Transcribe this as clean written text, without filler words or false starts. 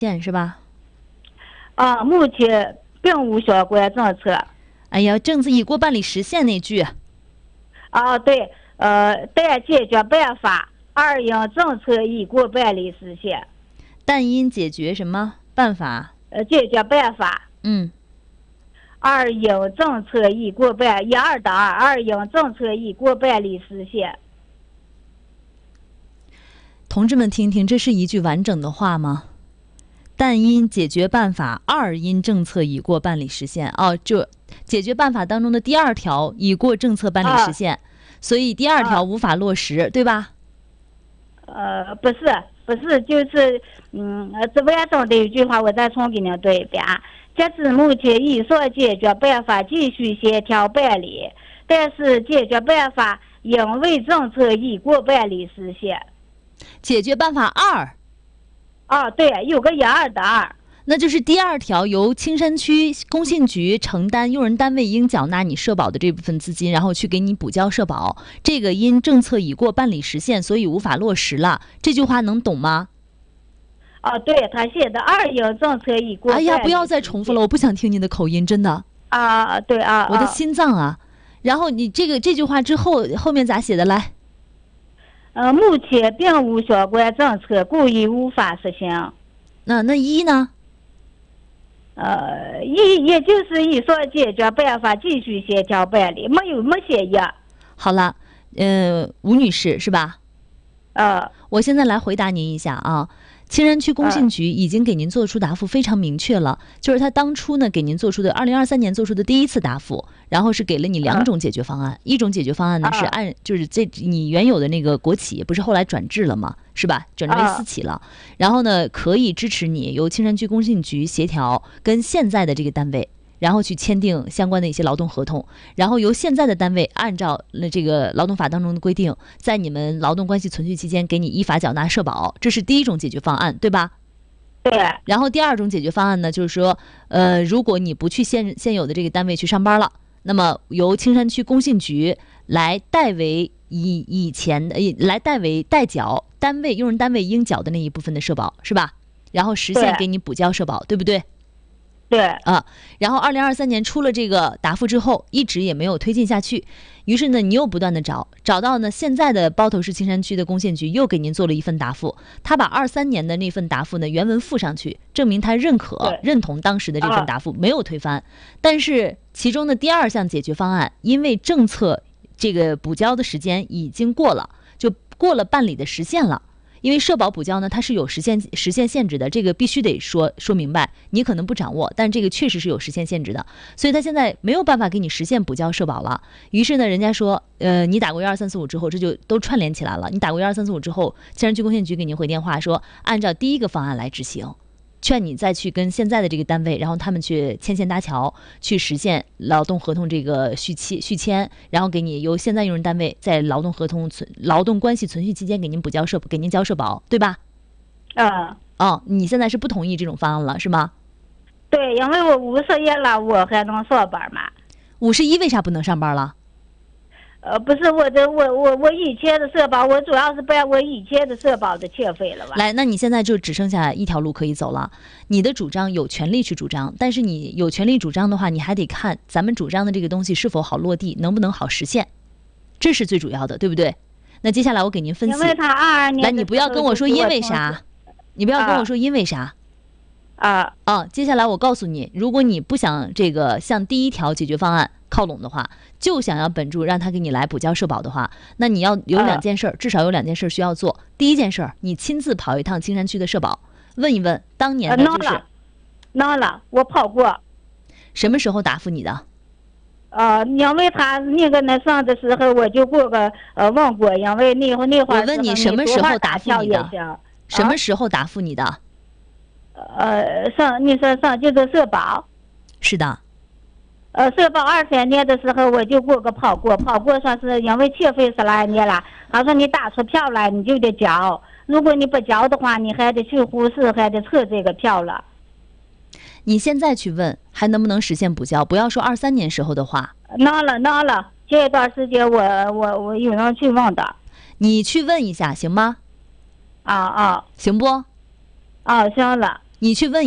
线是吧？ 目前并无相关政策。 哎呀，政策已过办理实现那句。 对，但解决办法二因政策已过办理实现。 但因解决什么办法？ 解决办法。二因政策已过办，一二的二因政策已过办理实现。 同志们听听，这是一句完整的话吗？但因解决办法二因政策已过办理实现。这解决办法当中的第二条已过政策办理实现，所以第二条无法落实，对吧？ 不是，就是这完整的一句话，我再重给您读一遍啊。截至目前，以上解决办法继续协调办理，但是解决办法因为政策已过办理实现。 解决办法二。 对，有个一二的二。 那就是第二条，由青山区工信局承担用人单位应缴纳你社保的这部分资金，然后去给你补交社保。这个因政策已过办理实现，所以无法落实了。这句话能懂吗？ 对，他写的二因政策已过办理实现。 哎呀，不要再重复了，我不想听你的口音，真的。 对我的心脏啊！然后你这句话之后面咋写的来？ 目前并无相关政策，故已无法实行。 那一呢？ 也就是以上解决办法继续协调办理，没写一。 好了，吴女士是吧？我现在来回答您一下啊。青山区工信局已经给您做出答复，非常明确了，就是他当初呢给您做出的2023年做出的第一次答复，然后是给了你2种解决方案，一种解决方案呢是就是你原有的那个国企不是后来转制了吗？是吧？转制为私企了，然后呢可以支持你由青山区工信局协调跟现在的这个单位，然后去签订相关的一些劳动合同，然后由现在的单位按照这个劳动法当中的规定，在你们劳动关系存续期间给你依法缴纳社保，这是第一种解决方案，对吧？ 对。 然后第二种解决方案呢，就是说，如果你不去现有的这个单位去上班了，那么由青山区工信局来代为代缴单位用人单位应缴的那一部分的社保，是吧？然后实现给你补交社保，对不对？ 对。 然后2023年出了这个答复之后，一直也没有推进下去。于是呢，你又不断的找到呢，现在的包头市青山区的工信局又给您做了一份答复，他把23年的那份答复呢原文附上去，证明他认同当时的这份答复，没有推翻。但是其中的第二项解决方案，因为政策这个补交的时间已经过了，就过了办理的时限了。因为社保补交呢，它是有时限限制的，这个必须得说明白。你可能不掌握，但这个确实是有时限限制的，所以他现在没有办法给你实现补交社保了。于是呢，人家说，你打过12345之后，这就都串联起来了。你打过12345之后，青山区工信局给您回电话说，按照第一个方案来执行，劝你再去跟现在的这个单位，然后他们去牵线搭桥，去实现劳动合同这个续签，然后给你由现在用人单位在劳动关系存续期间给您给您交社保，对吧？你现在是不同意这种方案了，是吗？ 对，因为我51了，我还能上班吗 ？51为啥不能上班了？ 不是我以前的社保，我主要是办我以前的社保的欠费了吧。 来，那你现在就只剩下一条路可以走了。你的主张有权利去主张，但是你有权利主张的话，你还得看咱们主张的这个东西是否好落地，能不能好实现，这是最主要的，对不对？那接下来我给您分析。 因为他22年。 来，你不要跟我说因为啥，你不要跟我说因为啥。接下来我告诉你，如果你不想这个向第一条解决方案靠拢的话，就想要本住让他给你来补交社保的话，那你要有2件事，至少有2件事需要做。第一件事，你亲自跑一趟青山区的社保，问一问当年的就是弄了，我跑过。 什么时候答复你的？ 因为他那上的时候我就问过，因为那会儿我问你什么时候答复你的？什么时候答复你的？ 你说上就是社保。 是的。 社保23年的时候我就跑过，说是因为欠费12年了，他说你打出票来你就得交，如果你不交的话，你还得去呼市，还得撤这个票了。 你现在去问还能不能实现补交，不要说23年时候的话。 弄了，这段时间我有人去问的。 你去问一下行吗？ 行不？ 行了。 你去问